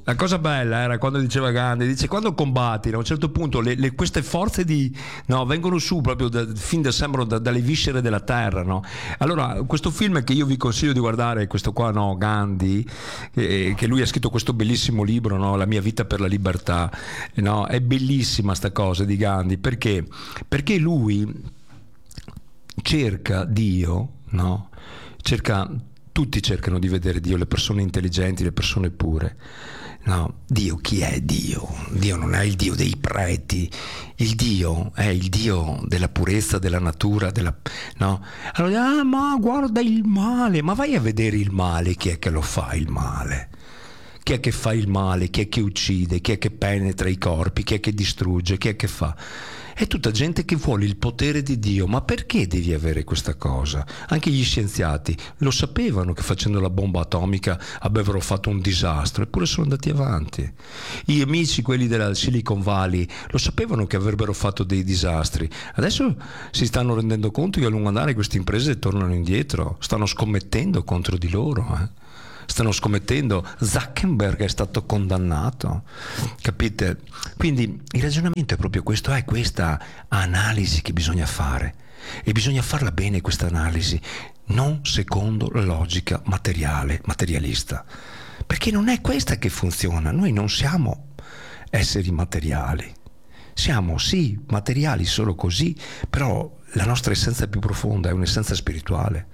La cosa bella era quando diceva Gandhi, dice quando combatti, a un certo punto queste forze vengono su proprio sembrano dalle viscere della terra, no? Allora questo film che io vi consiglio di guardare, questo qua, no, Gandhi, che lui ha scritto questo bellissimo libro, no? La mia vita per la libertà, no? È bellissima sta cosa di Gandhi, perché lui cerca Dio, no? Tutti cercano di vedere Dio, le persone intelligenti, le persone pure. No, Dio, chi è Dio? Dio non è il Dio dei preti, il Dio è il Dio della purezza, della natura, no? Allora, ma guarda il male, ma vai a vedere il male, chi è che lo fa il male? Chi è che fa il male? Chi è che uccide? Chi è che penetra i corpi? Chi è che distrugge? Chi è che fa? È tutta gente che vuole il potere di Dio. Ma perché devi avere questa cosa? Anche gli scienziati lo sapevano che facendo la bomba atomica avrebbero fatto un disastro, eppure sono andati avanti. Gli amici, quelli della Silicon Valley, lo sapevano che avrebbero fatto dei disastri. Adesso si stanno rendendo conto che a lungo andare queste imprese tornano indietro, stanno scommettendo contro di loro, Stanno scommettendo. Zuckerberg è stato condannato, capite? Quindi il ragionamento è proprio questo, è questa analisi che bisogna fare, e bisogna farla bene questa analisi, non secondo la logica materialista, perché non è questa che funziona. Noi non siamo esseri materiali, siamo sì materiali solo così, però la nostra essenza più profonda è un'essenza spirituale,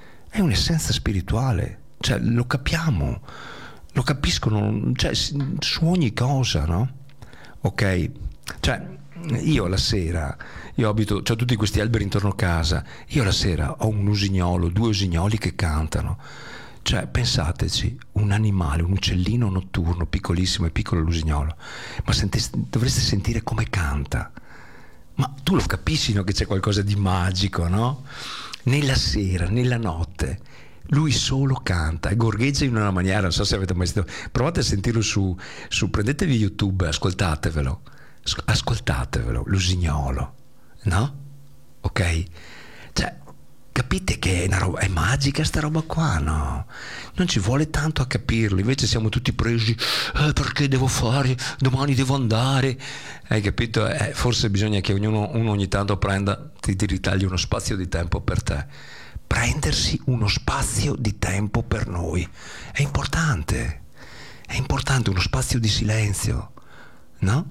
cioè lo capiamo, lo capiscono, cioè, su ogni cosa, no? Ok? Cioè io la sera, ho tutti questi alberi intorno a casa, io la sera ho un usignolo, 2 usignoli che cantano. Cioè pensateci, un animale, un uccellino notturno piccolissimo, e piccolo l'usignolo, ma dovreste sentire come canta. Ma tu lo capisci, no, che c'è qualcosa di magico, no? Nella sera, nella notte lui solo canta e gorgheggia in una maniera, non so se avete mai sentito, provate a sentirlo su prendetevi YouTube, ascoltatevelo, l'usignolo, no? Ok? Cioè, capite che è magica sta roba qua, no? Non ci vuole tanto a capirlo, invece siamo tutti presi, perché devo fare, domani devo andare, hai capito? Forse bisogna che uno ogni tanto ti ritagli uno spazio di tempo per te. Prendersi uno spazio di tempo per noi è importante uno spazio di silenzio, no?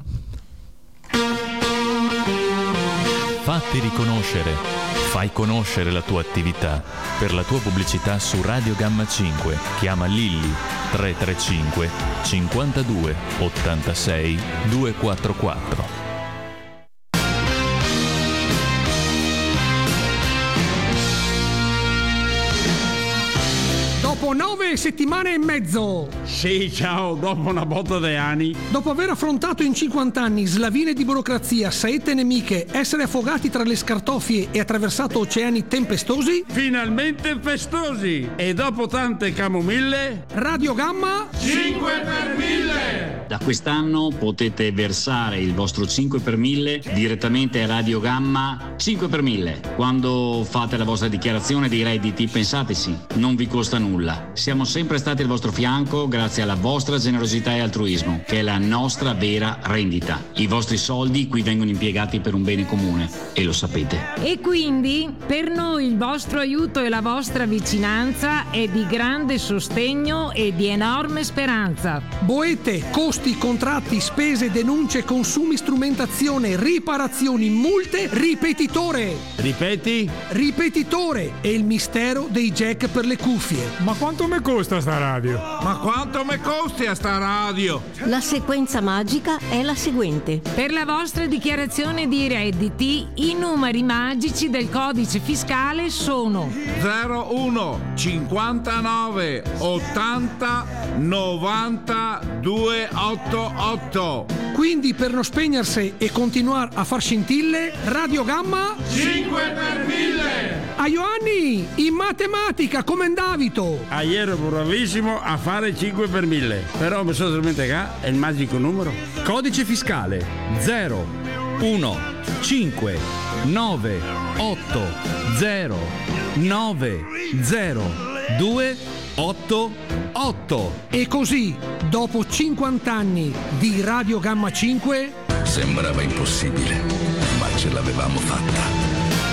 Fatti riconoscere, fai conoscere la tua attività. Per la tua pubblicità su Radio Gamma 5 chiama Lilli 335 52 86 244. Dopo 9 settimane e mezzo. Sì, ciao, dopo una botta di anni. Dopo aver affrontato in 50 anni slavine di burocrazia, saette nemiche, essere affogati tra le scartoffie e attraversato oceani tempestosi, finalmente festosi. E dopo tante camomille, Radio Gamma 5 per 1000. Da quest'anno potete versare il vostro 5 per 1000 direttamente a Radio Gamma 5 per 1000. Quando fate la vostra dichiarazione dei redditi, pensateci, non vi costa nulla. Siamo sempre stati al vostro fianco grazie alla vostra generosità e altruismo, che è la nostra vera rendita. I vostri soldi qui vengono impiegati per un bene comune e lo sapete. E quindi per noi il vostro aiuto e la vostra vicinanza è di grande sostegno e di enorme speranza. Boete, costi, contratti, spese, denunce, consumi, strumentazione, riparazioni, multe, ripetitore. Ripeti? Ripetitore è il mistero dei jack per le cuffie. Ma quanto mi costa sta radio? Ma quanto mi costi a sta radio? La sequenza magica è la seguente. Per la vostra dichiarazione di redditi, i numeri magici del codice fiscale sono 01 59 80 90 288. Quindi per non spegnersi e continuare a far scintille, Radio Gamma 5 per 1000. A Ioanni, in matematica come Davito. Ieri ero bravissimo a fare 5 per 1000, però mi sono dimenticato il magico numero. Codice fiscale 0 1 5 9 8 0 9 0 2 888. E così, dopo 50 anni di Radio Gamma 5, sembrava impossibile, ma ce l'avevamo fatta.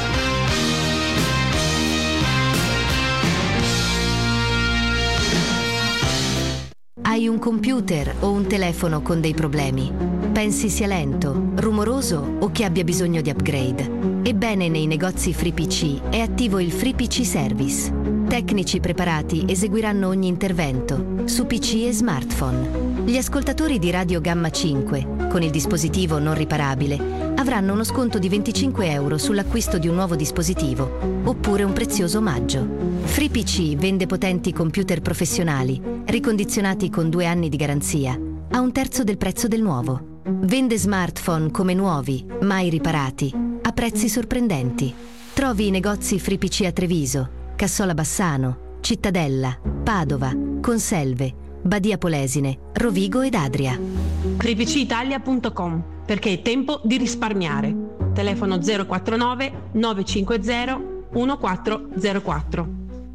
Hai un computer o un telefono con dei problemi? Pensi sia lento, rumoroso o che abbia bisogno di upgrade? Ebbene, nei negozi FreePC è attivo il FreePC Service. Tecnici preparati eseguiranno ogni intervento su PC e smartphone. Gli ascoltatori di Radio Gamma 5, con il dispositivo non riparabile, avranno uno sconto di 25 euro sull'acquisto di un nuovo dispositivo, oppure un prezioso omaggio. FreePC vende potenti computer professionali, ricondizionati con 2 anni di garanzia, a 1/3 del prezzo del nuovo. Vende smartphone come nuovi, mai riparati, a prezzi sorprendenti. Trovi i negozi FreePC a Treviso, Cassola Bassano, Cittadella, Padova, Conselve, Badia Polesine, Rovigo ed Adria. FreePCItalia.com, perché è tempo di risparmiare. Telefono 049 950 1404.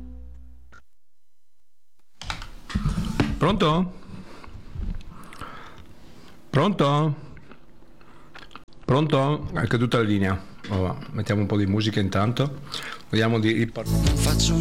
Pronto? Pronto? Pronto? È caduta la linea. Oh, mettiamo un po' di musica intanto. Vediamo di ripartire. Faccio